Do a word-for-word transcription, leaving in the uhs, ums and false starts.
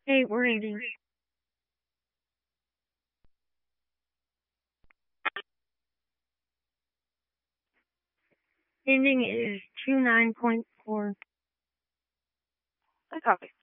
Hey, we're eating. Ending is two nine point four. I copy.